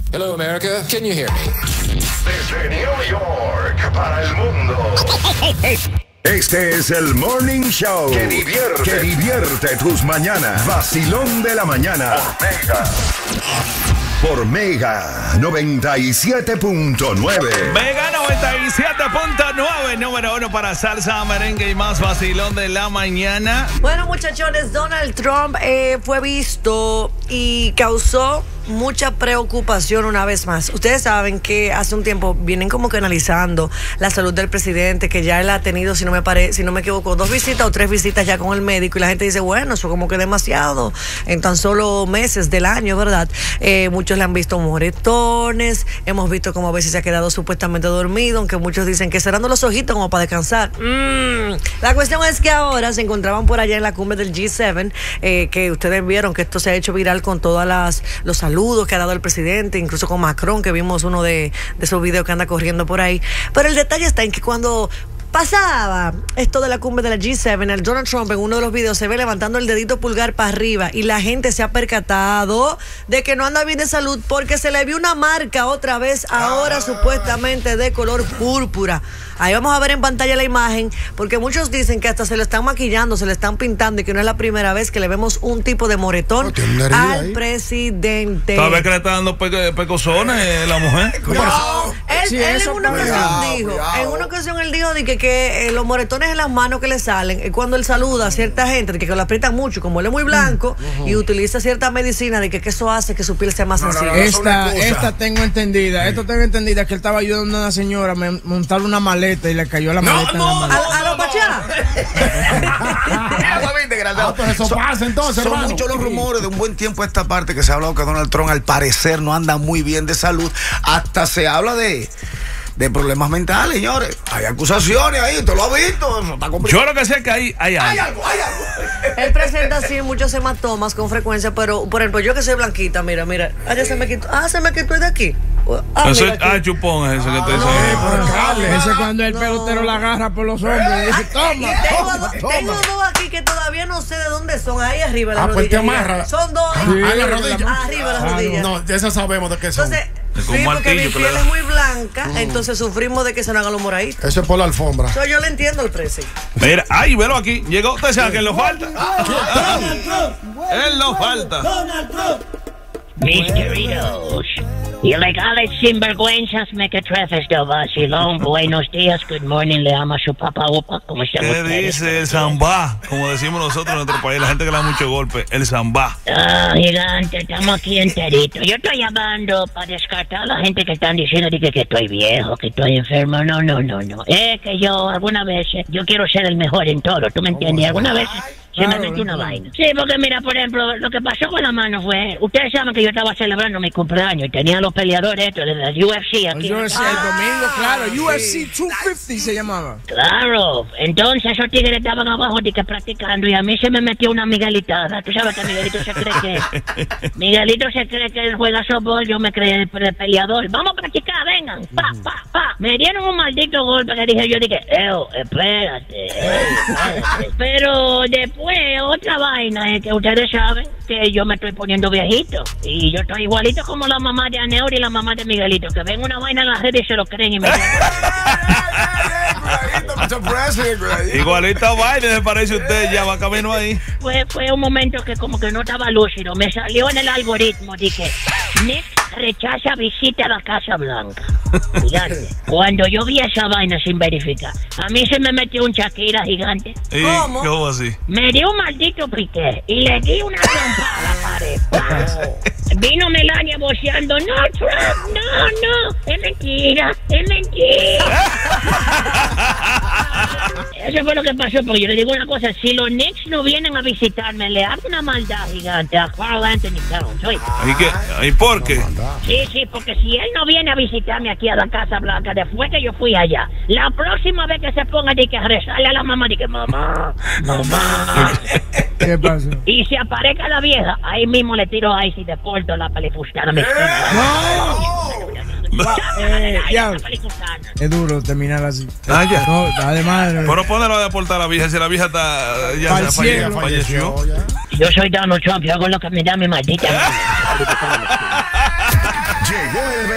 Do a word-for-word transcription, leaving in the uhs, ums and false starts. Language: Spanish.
Hello, America. Can you hear me? Desde New York para el mundo. Este es el Morning Show que divierte, que divierte tus mañanas. Vacilón de la mañana. Por Mega. Por Mega noventa y siete punto nueve. Mega noventa y siete punto nueve, número uno para salsa, merengue y más vacilón de la mañana. Bueno, muchachones, Donald Trump eh, fue visto y causó mucha preocupación una vez más. Ustedes saben que hace un tiempo vienen como que analizando la salud del presidente, que ya él ha tenido, si no me pare, si no me equivoco, dos visitas o tres visitas ya con el médico, y la gente dice, bueno, eso como que demasiado en tan solo meses del año, ¿verdad? Eh, muchos le han visto moretones, hemos visto como a veces se ha quedado supuestamente dormido, aunque muchos dicen que cerrando los ojitos como para descansar. Mm. La cuestión es que ahora se encontraban por allá en la cumbre del G siete, eh, que ustedes vieron que esto se ha hecho viral con todas las los saludos que ha dado el presidente, incluso con Macron, que vimos uno de, de esos videos que anda corriendo por ahí. Pero el detalle está en que cuando pasaba esto de la cumbre de la G siete, el Donald Trump en uno de los videos se ve levantando el dedito pulgar para arriba y la gente se ha percatado de que no anda bien de salud porque se le vio una marca otra vez, ahora ah. supuestamente de color púrpura. Ahí vamos a ver en pantalla la imagen, porque muchos dicen que hasta se le están maquillando, se le están pintando y que no es la primera vez que le vemos un tipo de moretón no, al ahí. presidente. ¿Sabes que le está dando pe pecosones la mujer? No, él, sí, él en una ocasión cuidado, dijo, cuidado. en una ocasión él dijo de que, que eh, los moretones en las manos que le salen es cuando él saluda a cierta gente, de que, que lo aprietan mucho, como él es muy blanco uh -huh. y utiliza cierta medicina, de que, que eso hace que su piel sea más no, sensible. No, no, esta, esta tengo entendida, sí. esto tengo entendida que él estaba ayudando a una señora a montar una maleta y le cayó la maleta no, no, en la maleta. ¿A, a los pachá? Ah, pues eso pasa entonces, son hermano. Muchos los rumores de un buen tiempo a esta parte que se ha hablado que Donald Trump al parecer no anda muy bien de salud. Hasta se habla de de problemas mentales, señores. Hay acusaciones ahí, ¿usted lo ha visto? Eso está Yo lo que sé es que hay, hay, hay algo. Hay algo, Él presenta así muchos hematomas con frecuencia, pero por ejemplo, yo que soy blanquita, mira, mira, ah, ya se me quitó, ah, se me quitó de aquí. Ah, eso, ah chupón es ese que te dice. Ah, no, ese cuando el no. pelotero la agarra por los hombros y dice, toma, tengo, toma, tengo toma. dos aquí que todavía no sé de dónde son, ahí arriba la ah, rodilla. Pues te amarra. Son dos. Ah, sí, la rodilla. Arriba la rodilla. No, de esas sabemos de qué son. Entonces, sí, porque mi piel es muy blanca, uh -huh. entonces sufrimos de que se nos hagan los moraditos. Eso es por la alfombra. So, yo le entiendo el precio. Mira, ay, velo aquí. Llegó, usted sabe que él lo falta. Donald Trump. Él lo falta. Donald Trump. Mis queridos ilegales sinvergüenzas mequetrefes de vacilón, buenos días, good morning, le ama su papá upa, ¿cómo están ¿Qué ustedes? dice el zambá? Como decimos nosotros en nuestro país, la gente que le da mucho golpe, el zambá. Ah, gigante, estamos aquí enteritos. Yo estoy llamando para descartar a la gente que están diciendo que, que estoy viejo, que estoy enfermo. No, no, no, no. Es que yo alguna vez, yo quiero ser el mejor en todo, ¿tú me entiendes? Alguna vez se me metió una vaina. Sí, porque mira, por ejemplo, lo que pasó con la mano fue, ustedes saben que yo estaba celebrando mi cumpleaños y tenía los peleadores estos de la U F C aquí. El U F C el domingo, claro, U F C doscientos cincuenta se llamaba. Claro, entonces esos tigres estaban abajo de que practicando y a mí se me metió una miguelitada. Tú sabes que Miguelito se cree que Miguelito se cree que él juega softball, yo me creé el, el peleador. Vamos a practicar, vengan, pa, pa, pa. Me dieron un maldito golpe que dije, yo dije, Eo, espérate, ey, espérate. Pero después otra vaina es que ustedes saben que yo me estoy poniendo viejito y yo estoy igualito como la mamá de Aneuri y la mamá de Miguelito, que ven una vaina en la red y se lo creen y me igualito vaina, se parece usted, ya va camino ahí. Fue, fue un momento que como que no estaba lúcido, me salió en el algoritmo, dije, Nick rechaza visita a la Casa Blanca. Gigante. Cuando yo vi esa vaina sin verificar, a mí se me metió un Shakira gigante. ¿Y ¿Cómo? ¿Cómo así? Me dio un maldito piqué y le di una trompa a la pared. ¡Pah! Vino Melania voceando, no, Trump, no, no, es mentira, es mentira. Eso fue lo que pasó, porque yo le digo una cosa, si los Knicks no vienen a visitarme, le hago una maldad gigante a Karl Anthony Towns. ¿Y qué? ¿Y por qué? Sí, sí, porque si él no viene a visitarme aquí a la Casa Blanca después que yo fui allá, la próxima vez que se ponga de que rezarle a la mamá, de que mamá, mamá. ¿Qué pasó? Y se aparezca la vieja, ahí mismo le tiro a Icy de Porto la palifustana mexicana. ¡No! Eh, ya. Es duro terminar así. Ah, ya. No, además. Pero pónelo a deportar a la vieja. Si la vieja está. Ya se falle, falleció. Yo soy Donald Trump. Yo hago lo que me da mi maldita. Llegó el